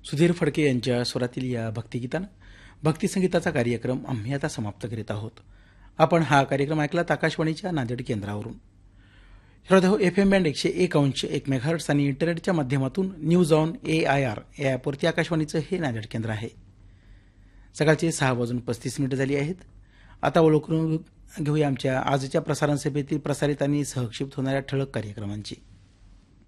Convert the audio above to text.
सुधीर फडके यांच्या स्वरातील या भक्तिगीतानं भक्तिसंगीताचा कार्यक्रम आम्ही आता समाप्त करीत आहोत. आपण हा कार्यक्रम ऐकलात आकाशवाणीच्या नांदेड केंद्रावरून. श्रोते हो, FM बँड 101.1 मेगाहर्ट्झ आणि इंटरनेटच्या माध्यमातून न्यूज ऑन AIR या ॲपवरती आकाशवाणीचं हे नांदेड केंद्र आहे. सकाळचे 6:35 झाली आहेत. आता ओळख करून घेऊया आमच्या आजच्या प्रसारण सभेतील प्रसारित आणि सहक्षेपित होणाऱ्या ठळक कार्यक्रमांची.